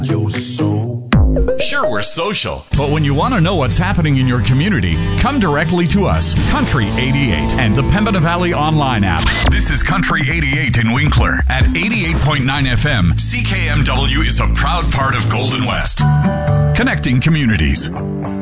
your soul. Sure, we're social, but when you want to know what's happening in your community, come directly to us, Country 88, and the Pembina Valley online app. This is Country 88 in Winkler at 88.9 FM. CKMW is a proud part of Golden West, connecting communities.